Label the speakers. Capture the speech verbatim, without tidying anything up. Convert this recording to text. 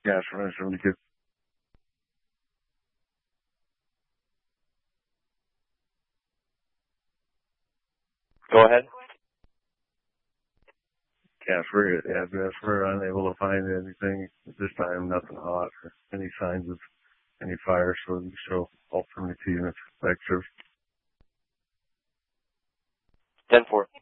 Speaker 1: Yeah, from somebody could.
Speaker 2: Go ahead.
Speaker 1: Yeah, we're, yeah, if we're unable to find anything at this time, nothing hot or any signs of any fire, so we show all permit units active.
Speaker 2: ten four.